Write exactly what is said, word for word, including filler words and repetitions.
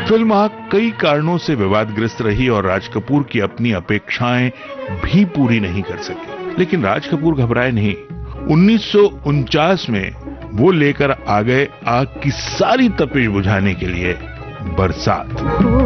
Film आग कई कारणों से विवादग्रस्त रही और राज कपूर की अपनी अपेक्षाएं भी पूरी नहीं कर सके, लेकिन राज कपूर घबराए नहीं। उन्नीस सौ उनचास में वो लेकर आ गए आग की सारी तपिश बुझाने के लिए बरसात।